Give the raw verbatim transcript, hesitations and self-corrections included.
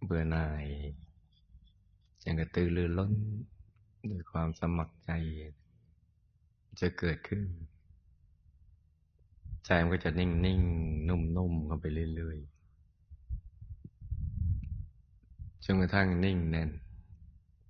เบื่อหน่ายยังกระตือรือร้นด้วยความสมัครใจจะเกิดขึ้นใจมันก็จะนิ่งนิ่งนุ่มนุ่มกันไปเรื่อยๆจนกระทั่งนิ่งแน่น